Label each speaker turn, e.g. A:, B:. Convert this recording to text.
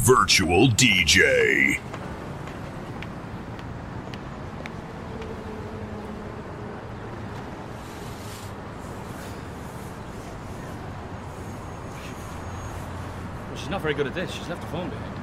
A: virtual DJ.
B: She's not very good at this. She's left the phone behind.